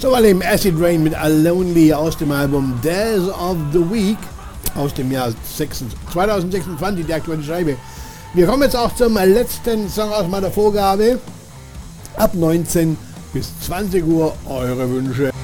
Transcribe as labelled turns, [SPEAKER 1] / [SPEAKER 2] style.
[SPEAKER 1] So war eben Acid Rain mit A Lonely aus dem Album Days of the Week aus dem Jahr 2026, die aktuelle Scheibe. Wir kommen jetzt auch zum letzten Song aus meiner Vorgabe. Ab 19 bis 20 Uhr eure Wünsche.